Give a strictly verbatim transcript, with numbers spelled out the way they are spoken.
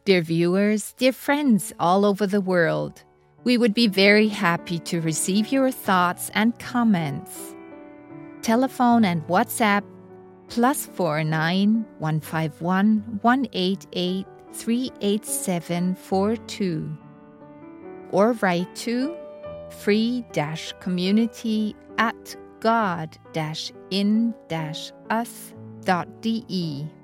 Dear viewers, dear friends all over the world, we would be very happy to receive your thoughts and comments. Telephone and WhatsApp plus four nine one five one one eight eight three eight seven four two, or write to free dash community at god dash in dash us dot de.